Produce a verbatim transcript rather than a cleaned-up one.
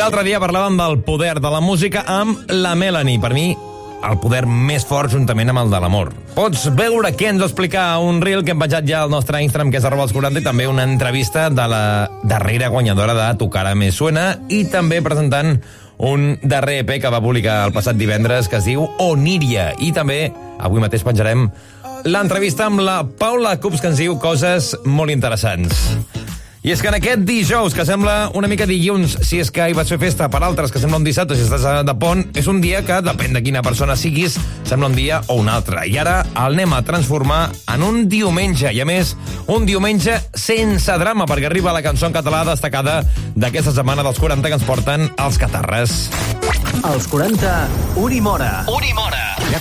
l'altre dia parlàvem del poder de la música amb la Melanie. Per mi, el poder més fort juntament amb el de l'amor. Pots veure què ens explica un reel que hem penjat ja al nostre Instagram, que és arroba els quaranta, i també una entrevista de la darrera guanyadora de Tu cara me suena, i també presentant un darrer E P que va publicar el passat divendres que es diu Oníria. I també avui mateix penjarem l'entrevista amb la Paula Cups, que ens diu coses molt interessants. I és que en aquest dijous, que sembla una mica dilluns, si és que hi vas fer festa, per altres que sembla un dissabte, si estàs de pont, és un dia que, depèn de quina persona siguis, sembla un dia o un altre. I ara el anem a transformar en un diumenge, i a més, un diumenge sense drama, perquè arriba la cançó en català destacada d'aquesta setmana dels quaranta que ens porten els Catarres. Els quaranta, Uri Mora. Uri Mora.